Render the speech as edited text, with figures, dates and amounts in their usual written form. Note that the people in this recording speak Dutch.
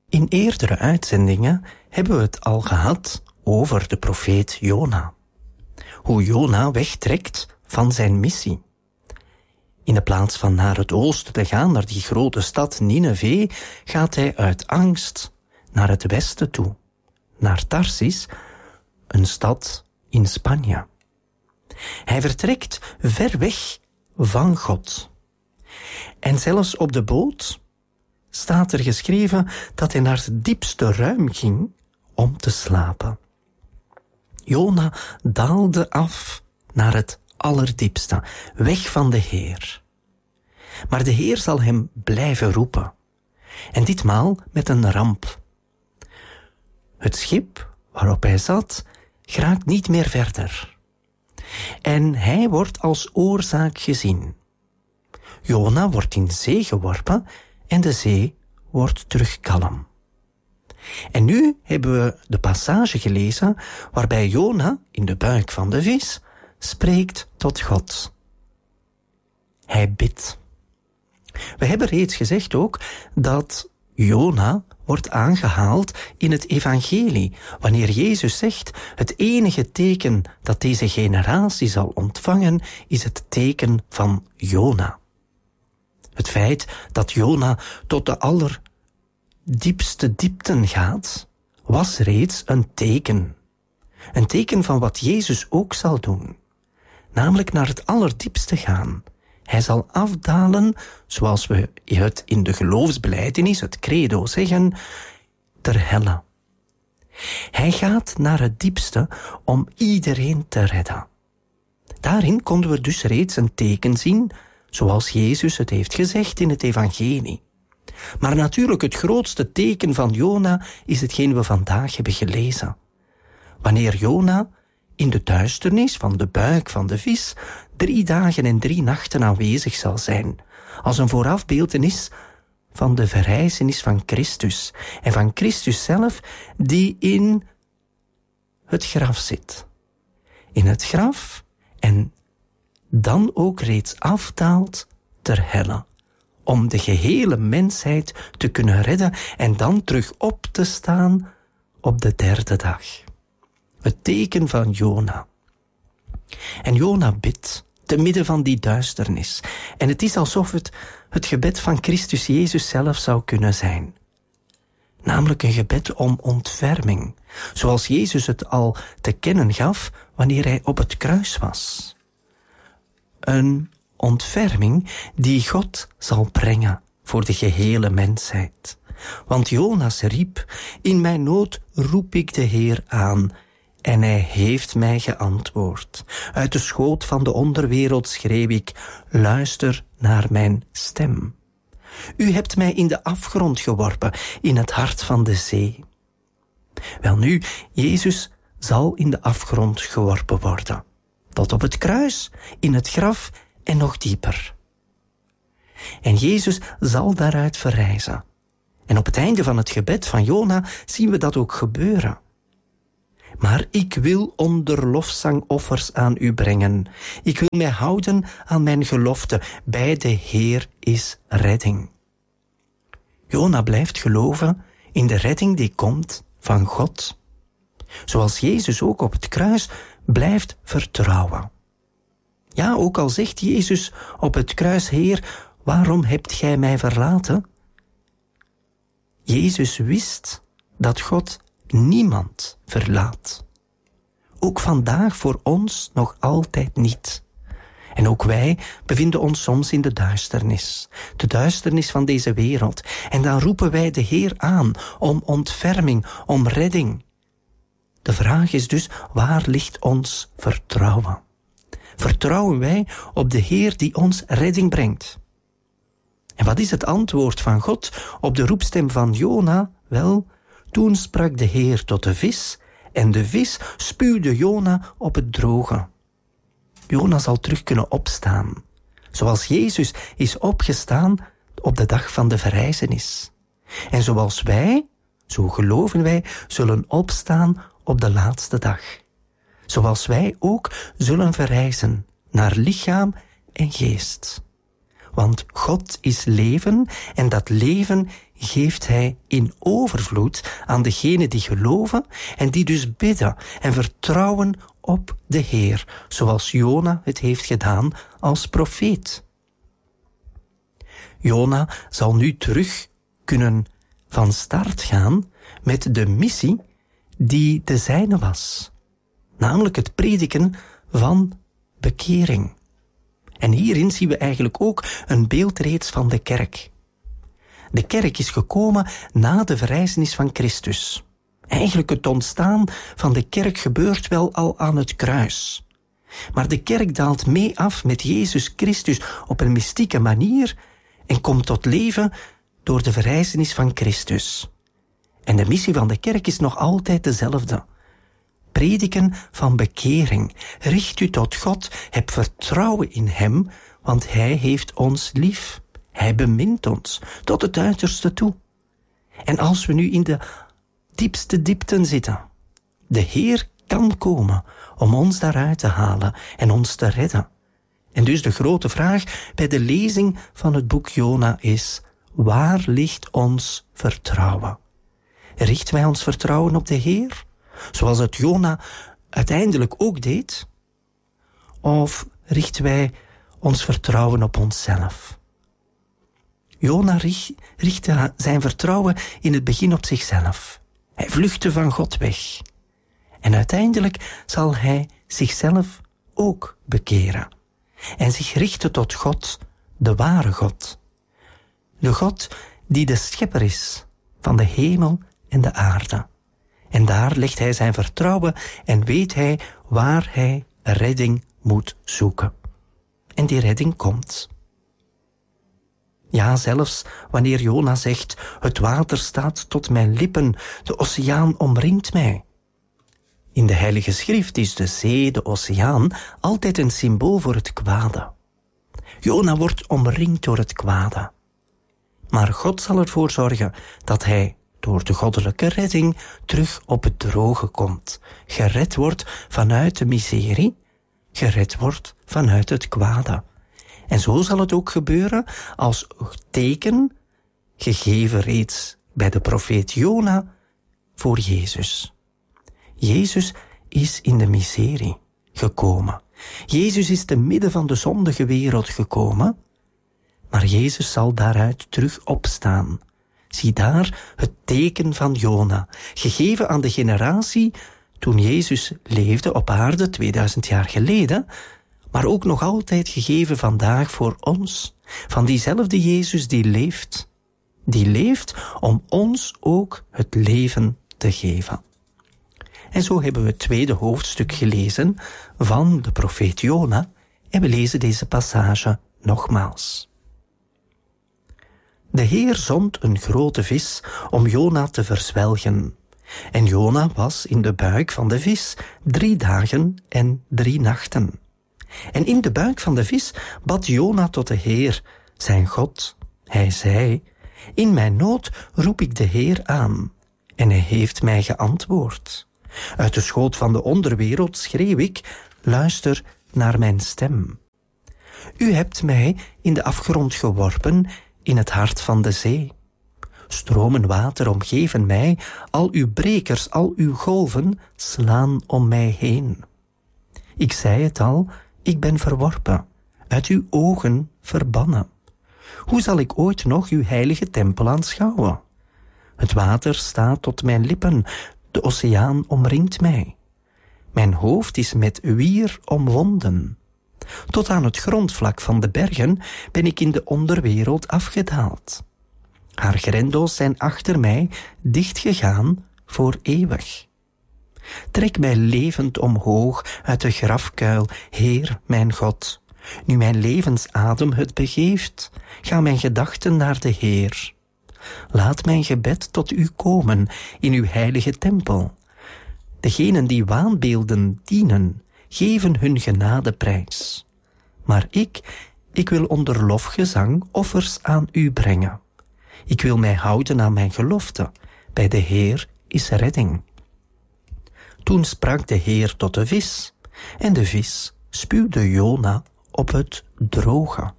In eerdere uitzendingen hebben we het al gehad over de profeet Jona. Hoe Jona wegtrekt van zijn missie. In de plaats van naar het oosten te gaan, naar die grote stad Nineve, gaat hij uit angst naar het westen toe. Naar Tarsis, een stad in Spanje. Hij vertrekt ver weg van God. En zelfs op de boot staat er geschreven dat hij naar het diepste ruim ging om te slapen. Jona daalde af naar het allerdiepste, weg van de Heer. Maar de Heer zal hem blijven roepen. En ditmaal met een ramp. Het schip waarop hij zat geraakt niet meer verder. En hij wordt als oorzaak gezien. Jona wordt in zee geworpen en de zee wordt terug kalm. En nu hebben we de passage gelezen waarbij Jona in de buik van de vis spreekt tot God. Hij bidt. We hebben reeds gezegd ook dat Jona wordt aangehaald in het evangelie, wanneer Jezus zegt, het enige teken dat deze generatie zal ontvangen, is het teken van Jona. Het feit dat Jona tot de allerdiepste diepten gaat, was reeds een teken. Een teken van wat Jezus ook zal doen. Namelijk naar het allerdiepste gaan. Hij zal afdalen, zoals we het in de geloofsbelijdenis, het credo zeggen, ter helle. Hij gaat naar het diepste om iedereen te redden. Daarin konden we dus reeds een teken zien, zoals Jezus het heeft gezegd in het evangelie. Maar natuurlijk het grootste teken van Jona is hetgeen we vandaag hebben gelezen. Wanneer Jona in de duisternis van de buik van de vis 3 dagen en 3 nachten aanwezig zal zijn, als een voorafbeeltenis van de verrijzenis van Christus en van Christus zelf die in het graf zit. In het graf en dan ook reeds afdaalt ter helle, om de gehele mensheid te kunnen redden en dan terug op te staan op de 3e dag. Het teken van Jona. En Jona bidt te midden van die duisternis. En het is alsof het gebed van Christus Jezus zelf zou kunnen zijn. Namelijk een gebed om ontferming, zoals Jezus het al te kennen gaf wanneer hij op het kruis was. Een ontferming die God zal brengen voor de gehele mensheid. Want Jonas riep, in mijn nood roep ik de Heer aan, en hij heeft mij geantwoord. Uit de schoot van de onderwereld schreeuw ik, luister naar mijn stem. U hebt mij in de afgrond geworpen, in het hart van de zee. Welnu, Jezus zal in de afgrond geworpen worden. Tot op het kruis, in het graf en nog dieper. En Jezus zal daaruit verrijzen. En op het einde van het gebed van Jona zien we dat ook gebeuren. Maar ik wil onder lofzangoffers aan u brengen. Ik wil mij houden aan mijn gelofte. Bij de Heer is redding. Jona blijft geloven in de redding die komt van God. Zoals Jezus ook op het kruis blijft vertrouwen. Ja, ook al zegt Jezus op het kruis, Heer, waarom hebt gij mij verlaten? Jezus wist dat God niemand verlaat. Ook vandaag voor ons nog altijd niet. En ook wij bevinden ons soms in de duisternis van deze wereld. En dan roepen wij de Heer aan om ontferming, om redding. De vraag is dus, waar ligt ons vertrouwen? Vertrouwen wij op de Heer die ons redding brengt? En wat is het antwoord van God op de roepstem van Jona? Wel, toen sprak de Heer tot de vis, en de vis spuwde Jona op het droge. Jona zal terug kunnen opstaan, zoals Jezus is opgestaan op de dag van de verrijzenis. En zoals wij, zo geloven wij, zullen opstaan op de laatste dag. Zoals wij ook zullen verrijzen naar lichaam en geest. Want God is leven en dat leven geeft hij in overvloed aan degenen die geloven en die dus bidden en vertrouwen op de Heer, zoals Jona het heeft gedaan als profeet. Jona zal nu terug kunnen van start gaan met de missie die de zijne was, namelijk het prediken van bekering. En hierin zien we eigenlijk ook een beeld reeds van de kerk. De kerk is gekomen na de verrijzenis van Christus. Eigenlijk het ontstaan van de kerk gebeurt wel al aan het kruis. Maar de kerk daalt mee af met Jezus Christus op een mystieke manier en komt tot leven door de verrijzenis van Christus. En de missie van de kerk is nog altijd dezelfde. Prediken van bekering. Richt u tot God, heb vertrouwen in Hem, want Hij heeft ons lief. Hij bemint ons tot het uiterste toe. En als we nu in de diepste diepten zitten, de Heer kan komen om ons daaruit te halen en ons te redden. En dus de grote vraag bij de lezing van het boek Jona is: waar ligt ons vertrouwen? Richten wij ons vertrouwen op de Heer, zoals het Jona uiteindelijk ook deed? Of richten wij ons vertrouwen op onszelf? Jona richtte zijn vertrouwen in het begin op zichzelf. Hij vluchtte van God weg. En uiteindelijk zal hij zichzelf ook bekeren. En zich richten tot God, de ware God. De God die de schepper is van de hemel en de aarde. En daar legt hij zijn vertrouwen en weet hij waar hij redding moet zoeken. En die redding komt. Ja, zelfs wanneer Jona zegt: het water staat tot mijn lippen, de oceaan omringt mij. In de Heilige Schrift is de zee, de oceaan, altijd een symbool voor het kwade. Jona wordt omringd door het kwade. Maar God zal ervoor zorgen dat hij door de goddelijke redding terug op het droge komt. Gered wordt vanuit de miserie, gered wordt vanuit het kwade. En zo zal het ook gebeuren als teken, gegeven reeds bij de profeet Jona, voor Jezus. Jezus is in de miserie gekomen. Jezus is te midden van de zondige wereld gekomen, maar Jezus zal daaruit terug opstaan. Zie daar het teken van Jona, gegeven aan de generatie toen Jezus leefde op aarde 2000 jaar geleden, maar ook nog altijd gegeven vandaag voor ons, van diezelfde Jezus die leeft om ons ook het leven te geven. En zo hebben we het tweede hoofdstuk gelezen van de profeet Jona en we lezen deze passage nogmaals. De Heer zond een grote vis om Jona te verzwelgen. En Jona was in de buik van de vis 3 dagen en 3 nachten. En in de buik van de vis bad Jona tot de Heer, zijn God. Hij zei: in mijn nood roep ik de Heer aan, en hij heeft mij geantwoord. Uit de schoot van de onderwereld schreeuw ik: luister naar mijn stem. U hebt mij in de afgrond geworpen, in het hart van de zee. Stromen water omgeven mij, al uw brekers, al uw golven slaan om mij heen. Ik zei het al, ik ben verworpen, uit uw ogen verbannen. Hoe zal ik ooit nog uw heilige tempel aanschouwen? Het water staat tot mijn lippen, de oceaan omringt mij. Mijn hoofd is met wier omwonden. Tot aan het grondvlak van de bergen ben ik in de onderwereld afgedaald. Haar grendels zijn achter mij dichtgegaan voor eeuwig. Trek mij levend omhoog uit de grafkuil, Heer mijn God. Nu mijn levensadem het begeeft, gaan mijn gedachten naar de Heer. Laat mijn gebed tot u komen in uw heilige tempel. Degenen die waanbeelden dienen, geven hun genadeprijs. Maar ik wil onder lofgezang offers aan u brengen. Ik wil mij houden aan mijn gelofte. Bij de Heer is redding. Toen sprak de Heer tot de vis, en de vis spuwde Jona op het droge.